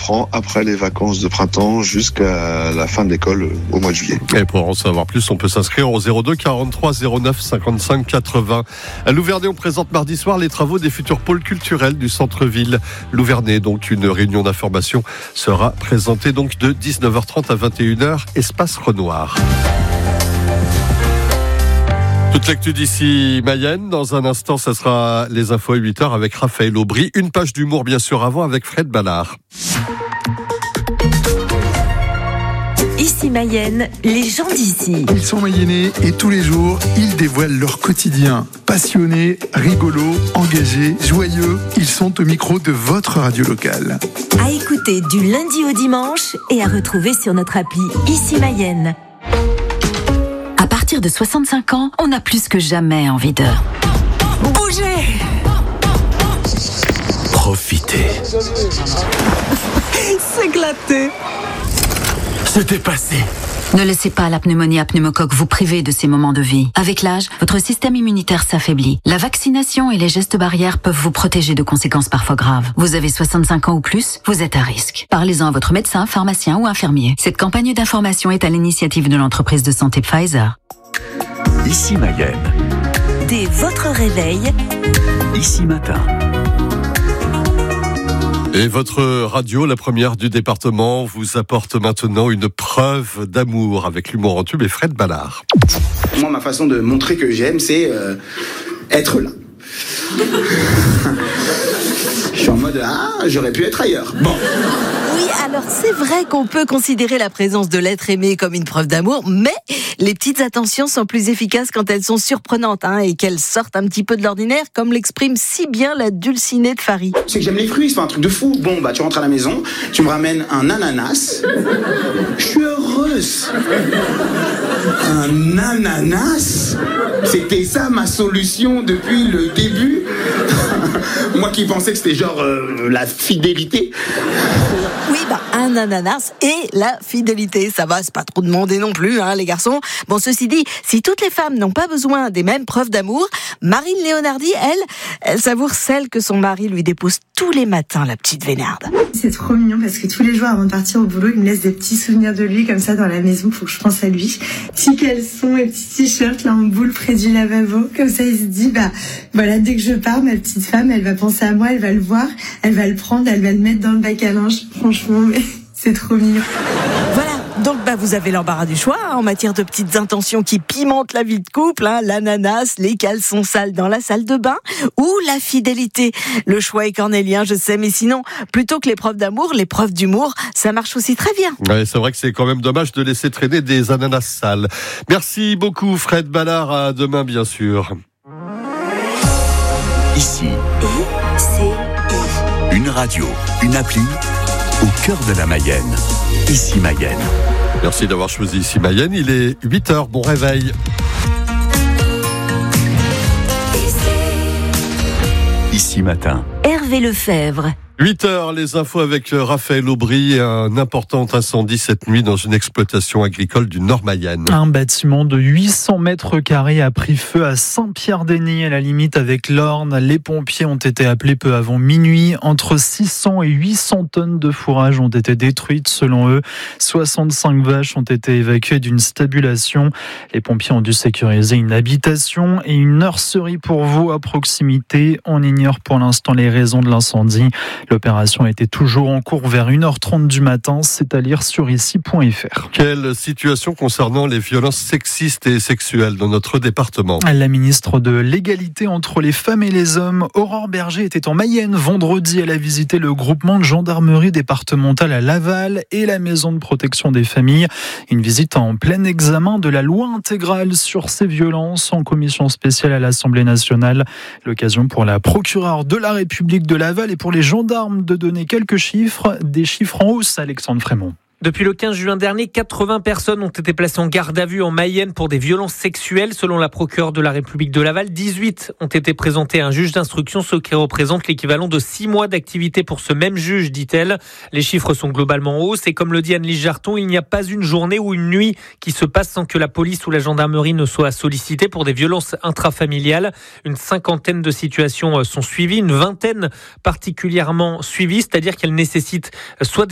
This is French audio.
reprend après les vacances de printemps jusqu'à la fin de l'école au mois de juillet. Et pour en savoir plus, on peut s'inscrire au 02 43 09 55 80. À Louvernay, on présente mardi soir les travaux des futurs pôles culturels du centre-ville Louvernay. Donc une réunion d'information sera présentée donc de 19h30 à 21h, espace Renoir. Toute l'actu d'ici Mayenne. Dans un instant, ça sera les infos à 8h avec Raphaël Aubry. Une page d'humour bien sûr avant avec Fred Ballard. Ici Mayenne, les gens d'ici. Ils sont mayennais et tous les jours, ils dévoilent leur quotidien. Passionnés, rigolos, engagés, joyeux, ils sont au micro de votre radio locale. À écouter du lundi au dimanche et à retrouver sur notre appli Ici Mayenne. À partir de 65 ans, on a plus que jamais envie de bouger. Profitez. S'éclater. Se dépasser. Ne laissez pas la pneumonie à pneumocoque vous priver de ces moments de vie. Avec l'âge, votre système immunitaire s'affaiblit. La vaccination et les gestes barrières peuvent vous protéger de conséquences parfois graves. Vous avez 65 ans ou plus, vous êtes à risque. Parlez-en à votre médecin, pharmacien ou infirmier. Cette campagne d'information est à l'initiative de l'entreprise de santé Pfizer. Ici Mayenne. Dès votre réveil, Ici Matin. Et votre radio, la première du département, vous apporte maintenant une preuve d'amour avec l'humour en tube et Fred Ballard. Moi, ma façon de montrer que j'aime, c'est être là. Je suis en mode, j'aurais pu être ailleurs. Bon. Oui, alors c'est vrai qu'on peut considérer la présence de l'être aimé comme une preuve d'amour, mais les petites attentions sont plus efficaces quand elles sont surprenantes et qu'elles sortent un petit peu de l'ordinaire, comme l'exprime si bien la dulcinée de Farid. C'est que j'aime les fruits, c'est pas un truc de fou. Bon, tu rentres à la maison, tu me ramènes un ananas. Je suis heureuse. Un ananas? C'était ça ma solution depuis le début. Moi qui pensais que c'était genre la fidélité. Oui, un ananas et la fidélité, ça va, c'est pas trop demandé non plus, les garçons. Bon, ceci dit, si toutes les femmes n'ont pas besoin des mêmes preuves d'amour, Marine Léonardi, elle savoure celle que son mari lui dépose tous les matins, la petite Vénarde. C'est trop mignon parce que tous les jours avant de partir au boulot, il me laisse des petits souvenirs de lui comme ça dans la maison, faut que je pense à lui. Petits caleçons et petits t-shirts là en boule près du lavabo, comme ça il se dit voilà, dès que je pars, ma petite femme, elle va penser à moi, elle va le voir, elle va le prendre, elle va le mettre dans le bac à linge. Franchement, mais c'est trop mignon. Voilà. Donc vous avez l'embarras du choix en matière de petites intentions qui pimentent la vie de couple, l'ananas, les caleçons sales dans la salle de bain ou la fidélité. Le choix est cornélien, je sais, mais sinon, plutôt que les preuves d'amour, les preuves d'humour, ça marche aussi très bien. Ouais, c'est vrai que c'est quand même dommage de laisser traîner des ananas sales. Merci beaucoup Fred Ballard, à demain bien sûr. Ici, une radio, une appli au cœur de la Mayenne. Ici Mayenne. Merci d'avoir choisi Ici Mayenne. Il est 8h, bon réveil. Ici Matin. Hervé Lefebvre. 8h, les infos avec Raphaël Aubry. Un important incendie cette nuit dans une exploitation agricole du Nord-Mayenne. Un bâtiment de 800 mètres carrés a pris feu à Saint-Pierre-d'Enny, à la limite avec l'Orne. Les pompiers ont été appelés peu avant minuit. Entre 600 et 800 tonnes de fourrage ont été détruites selon eux. 65 vaches ont été évacuées d'une stabulation. Les pompiers ont dû sécuriser une habitation et une nurserie pour veaux à proximité. On ignore pour l'instant les raisons de l'incendie. L'opération était toujours en cours vers 1h30 du matin, c'est à lire sur ici.fr. Quelle situation concernant les violences sexistes et sexuelles dans notre département? La ministre de l'égalité entre les femmes et les hommes, Aurore Berger, était en Mayenne vendredi. Elle a visité le groupement de gendarmerie départementale à Laval et la maison de protection des familles. Une visite en plein examen de la loi intégrale sur ces violences en commission spéciale à l'Assemblée nationale. L'occasion pour la procureure de la République de Laval et pour les gendarmes de donner quelques chiffres, des chiffres en hausse, Alexandre Frémont. Depuis le 15 juin dernier, 80 personnes ont été placées en garde à vue en Mayenne pour des violences sexuelles. Selon la procureure de la République de Laval, 18 ont été présentées à un juge d'instruction, ce qui représente l'équivalent de 6 mois d'activité pour ce même juge, dit-elle. Les chiffres sont globalement en hausse et comme le dit Anne-Lise Jarton, il n'y a pas une journée ou une nuit qui se passe sans que la police ou la gendarmerie ne soit sollicitée pour des violences intrafamiliales. Une 50aine de situations sont suivies, une 20aine particulièrement suivies, c'est-à-dire qu'elles nécessitent soit